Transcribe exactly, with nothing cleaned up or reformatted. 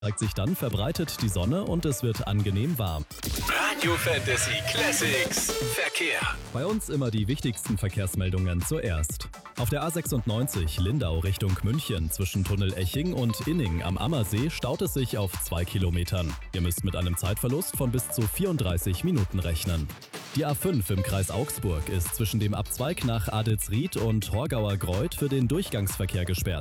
zeigt sich dann verbreitet die Sonne und es wird angenehm warm. Radio Fantasy Classics Verkehr. Bei uns immer die wichtigsten Verkehrsmeldungen zuerst. Auf der A sechsundneunzig Lindau Richtung München zwischen Tunnel Eching und Inning am Ammersee staut es sich auf zwei Kilometern. Ihr müsst mit einem Zeitverlust von bis zu vierunddreißig Minuten rechnen. Die A fünf im Kreis Augsburg ist zwischen dem Abzweig nach Adelsried und Torgauer Greuth für den Durchgangsverkehr gesperrt.